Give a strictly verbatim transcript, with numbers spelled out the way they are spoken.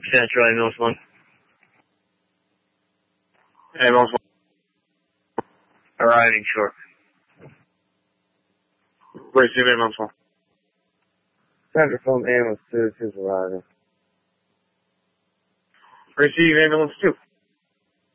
Central Ambulance one. Ambulance one. Arriving short. Receive ambulance one. Center from ambulance two is arriving. Receive ambulance two.